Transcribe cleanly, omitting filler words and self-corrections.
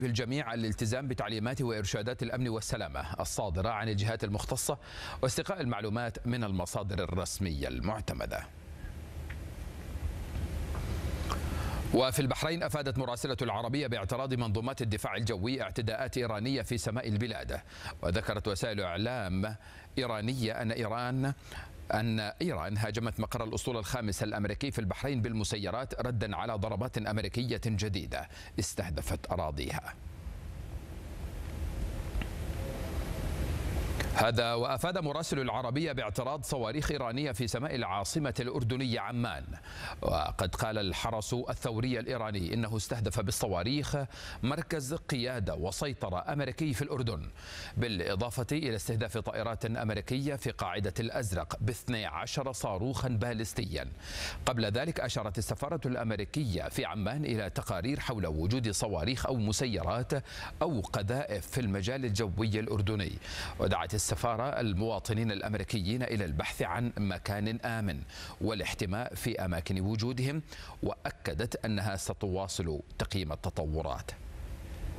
الجميع الالتزام بتعليمات وإرشادات الأمن والسلامة الصادرة عن الجهات المختصة واستقاء المعلومات من المصادر الرسمية المعتمدة. وفي البحرين أفادت مراسلة العربية باعتراض منظومات الدفاع الجوي اعتداءات إيرانية في سماء البلاد. وذكرت وسائل إعلام إيرانية أن إيران هاجمت مقر الأسطول الخامس الأمريكي في البحرين بالمسيرات ردا على ضربات أمريكية جديدة استهدفت أراضيها. هذا وأفاد مراسل العربية باعتراض صواريخ إيرانية في سماء العاصمة الأردنية عمان. وقد قال الحرس الثوري الإيراني إنه استهدف بالصواريخ مركز قيادة وسيطرة أمريكي في الأردن، بالإضافة إلى استهداف طائرات أمريكية في قاعدة الأزرق ب12 صاروخا باليستيا. قبل ذلك أشارت السفارة الأمريكية في عمان إلى تقارير حول وجود صواريخ أو مسيرات أو قذائف في المجال الجوي الأردني. ودعت السفارة المواطنين الأمريكيين إلى البحث عن مكان آمن والاحتماء في أماكن وجودهم، وأكدت أنها ستواصل تقييم التطورات.